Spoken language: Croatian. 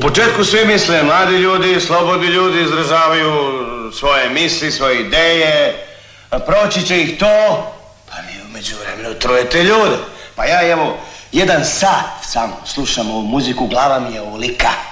početku svi misle, mladi ljudi, slobodni ljudi izražavaju svoje misli, svoje ideje, proći će ih to, pa mi u međuvremenu trujete ljude. Pa ja evo, 1 sat samo slušam ovu muziku, glava mi je ovolika.